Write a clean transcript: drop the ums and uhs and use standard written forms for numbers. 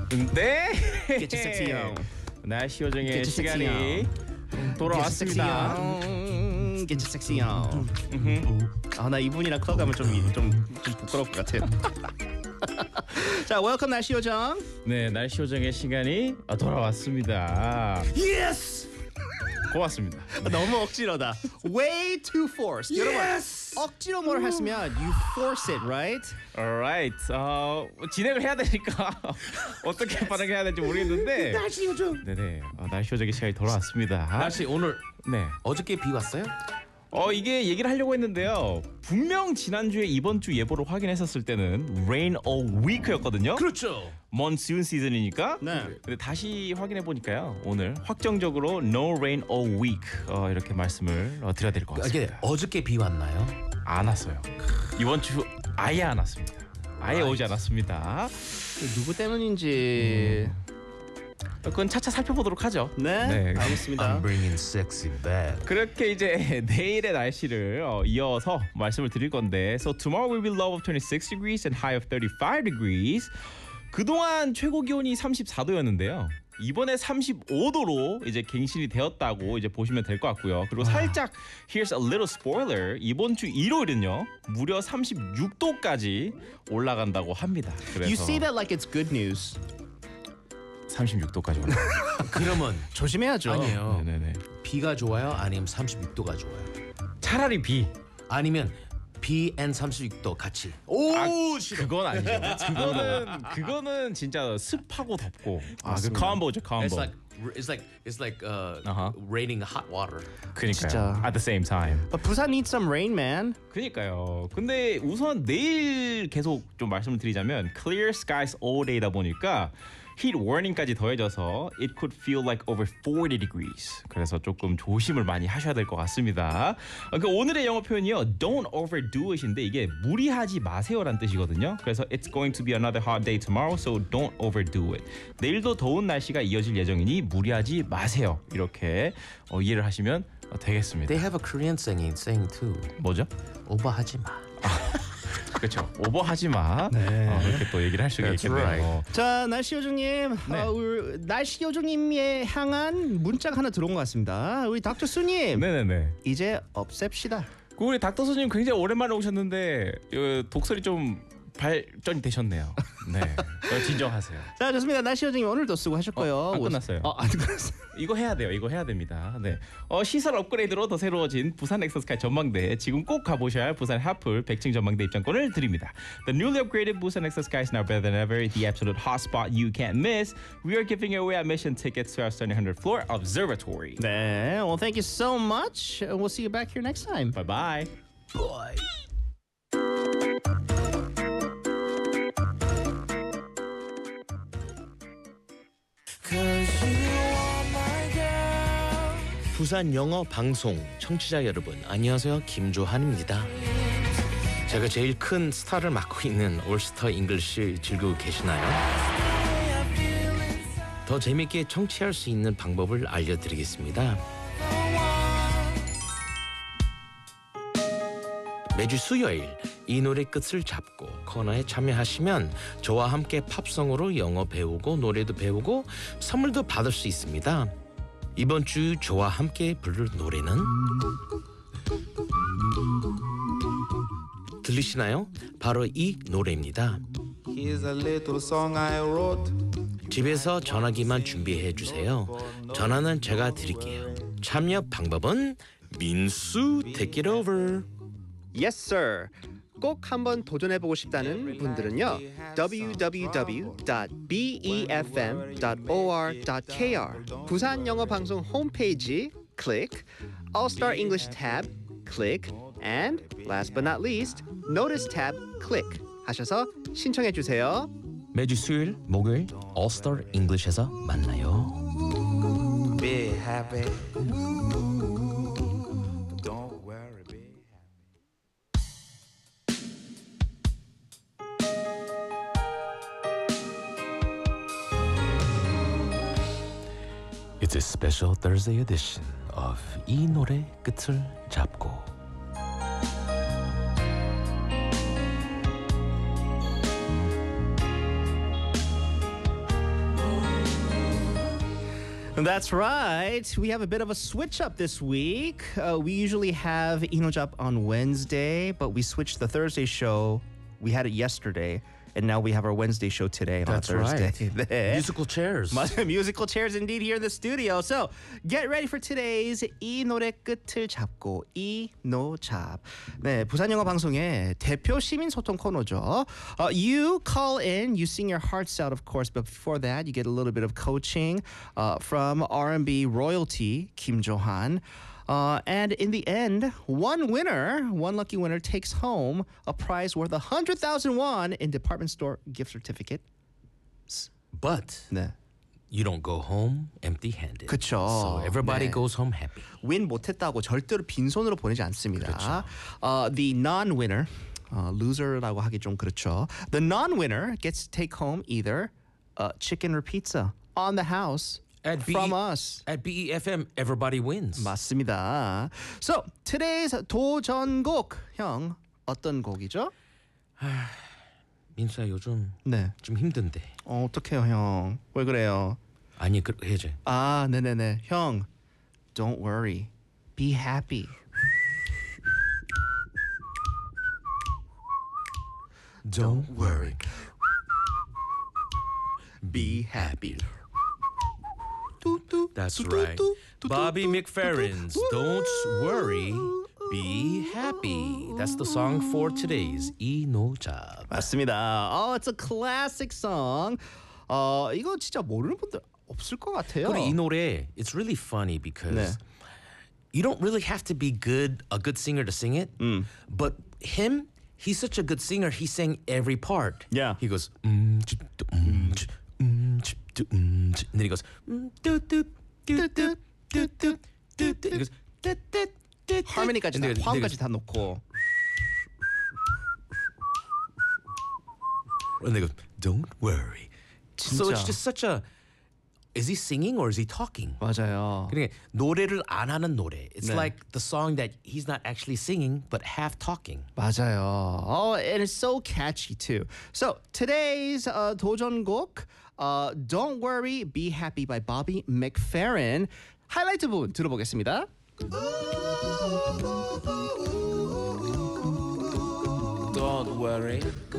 네. Get you sexy on. 날씨 요정의 Get you sexy 시간이 돌아왔습니다. Get you sexy on. 나 이분이랑 클럽 가면 좀 부끄러울 것 같아요. 자, 웰컴 날씨 요정. 네, 날씨 요정의 시간이 돌아왔습니다. Yes. 고맙습니다. 너무 억지로다. Way too forced. Yes. 여러분, 억지로 뭘 했으면 you force it, right? Alright. 진행을 해야 되니까 어떻게 반응해야 될지 모르겠는데. 날씨 요정. 네네. 날씨 요정의 시간이 돌아왔습니다. 날씨 오늘 네. 어저께 비 왔어요? 이게 얘기를 하려고 했는데요. 분명 지난주에 이번 주 예보를 확인했었을 때는 rain all week였거든요. 그렇죠. monsoon 시즌이니까. 네. 근데 다시 확인해 보니까요. 오늘 확정적으로 no rain all week 이렇게 말씀을 드려야 될 것 이게 같습니다. 어저께 비 왔나요? 안 왔어요. 이번 주 아예 안 왔습니다. 아예 오지 않았습니다. 누구 때문인지. 그건 차차 살펴보도록 하죠. 네. 알겠습니다. I'm bringing sexy back. 그렇게 이제 내일의 날씨를 이어서 말씀을 드릴 건데, so tomorrow will be low of 26 degrees and high of 35 degrees. 그동안 최고 기온이 34도였는데요. 이번에 35도로 이제 갱신이 되었다고 이제 보시면 될 것 같고요. 그리고 살짝 here's a little spoiler. 이번 주 일요일은요. 무려 36도까지 올라간다고 합니다. 그래서 You say that like it's good news. 36도까지 올라. 그러면 조심해야죠. 아니에요. 네네네. 비가 좋아요? 아니면 36도가 좋아요? 차라리 비. 아니면 비 and 36도 같이. 오, 싫어. 그건 아니죠. 그거는 진짜 습하고 덥고. 그 맞습니다. 콤보죠, 콤보. It's like Uh-huh. raining hot water. 그니까요. 진짜. At the same time. But Busan needs some rain, man. 그니까요. 근데 우선 내일 계속 좀 말씀을 드리자면 clear skies all day다 보니까 heat warning까지 더해져서 it could feel like over 40 degrees. 그래서 조금 조심을 많이 하셔야 될 것 같습니다. 그 오늘의 영어 표현이요. Don't overdo it인데 이게 무리하지 마세요란 뜻이거든요. 그래서 it's going to be another hot day tomorrow, so don't overdo it. 내일도 더운 날씨가 이어질 예정이니 무리하지 마세요. 이렇게 이해를 하시면 되겠습니다. They have a Korean saying too. 뭐죠? 오버하지 마. 그렇죠. 오버하지 마. 그렇게 또 얘기를 할 수가 That's 있겠네요. right. 자, 날씨 요정님, 네. 우리 날씨 요정님에 향한 문자가 하나 들어온 것 같습니다. 우리 닥터 수님, 네네네. 이제 없앱시다. 우리 닥터 수님 굉장히 오랜만에 오셨는데 독설이 좀 발전이 되셨네요. 네. 진정하세요. 자, 좋습니다. 날씨 요정님 오늘도 수고하셨고요. 안 끝났어요. 안 끝났어요. 이거 해야 돼요. 이거 해야 됩니다. 네. 시설 업그레이드로 더 새로워진 부산 엑서스카이 전망대, 지금 꼭 가보셔야 할 부산 하플 100층 전망대 입장권을 드립니다. The newly upgraded Busan 엑서스카이 is now better than ever. The absolute hotspot you can't miss. We are giving away admission tickets to our stunning 100th floor observatory. 네, well, thank you so much. We'll see you back here next time. Bye bye. Boy. 부산 영어 방송 청취자 여러분, 안녕하세요. 김조한입니다. 제가 제일 큰 스타를 맡고 있는 올스터 잉글리시 즐기고 계시나요? 더 재밌게 청취할 수 있는 방법을 알려드리겠습니다. 매주 수요일 이 노래 끝을 잡고 코너에 참여하시면 저와 함께 팝송으로 영어 배우고 노래도 배우고 선물도 받을 수 있습니다. 이번 주 저와 함께 부를 노래는 들리시나요? 바로 이 노래입니다. Here's a little song I wrote. 집에서 전화기만 준비해 주세요. 전화는 제가 드릴게요. 참여 방법은 민수 take it over. Yes, sir. 꼭 한번 도전해보고 싶다는 분들은요. www.befm.or.kr 부산 영어 방송 홈페이지 click, All Star English tab click, and last but not least, Notice tab click 하셔서 신청해 주세요. 매주 수요일, 목요일 All-Star English에서 만나요. Be happy. Don't worry, be happy. It's a special Thursday edition of 이 노래 끝을 잡고. That's right. We have a bit of a switch up this week. We usually have Inojap on Wednesday, but we switched the Thursday show. We had it yesterday, and now we have our Wednesday show today on That's Thursday. 네. Musical chairs. 맞아요. Musical chairs indeed here in the studio. So get ready for today's 이 노래 끝을 잡고 이노잡. 네, 부산 영어 방송의 대표 시민 소통 코너죠. You call in, you sing your hearts out, of course, but before that, you get a little bit of coaching from R&B royalty Kim Jo-han. And in the end, one lucky winner takes home a prize worth 100,000 won in department store gift certificate. But 네. you don't go home empty-handed. 그쵸. So everybody 네. goes home happy. 윈 못했다고 절대로 빈손으로 보내지 않습니다. The non-winner, loser라고 하기 좀 그렇죠. The non-winner gets to take home either chicken or pizza on the house from us. At BEFM, everybody wins. 맞습니다. So today's 도전곡 형 어떤 곡이죠? 민수야 요즘 네. 좀 힘든데. 어떡해요 형? 왜 그래요? 아니 해야지. 아 네네네 형. Don't worry. Be happy. Don't worry. Be happy. That's right. Bobby McFerrin's Don't Worry, Be Happy. That's the song for today's 이노잡. 맞습니다. It's a classic song. 이거 진짜 모르는 분들 없을 것 같아요. 그리고 이 노래, it's really funny because 네. you don't really have to be a good singer to sing it. But him, he's such a good singer. He sang every part. Yeah. He goes and then he goes he goes 하모니까지 다, 화음까지 다 놓고. and they go don't worry. So it's 진짜. just such a is he singing or is he talking? 맞아요. 그러니까 노래를 안 하는 노래. It's 네. like the song that he's not actually singing but half talking. 맞아요. And it's so catchy too. So today's 도전곡 Don't Worry, Be Happy by Bobby McFerrin. 하이라이트 부분 들어보겠습니다. Don't worry.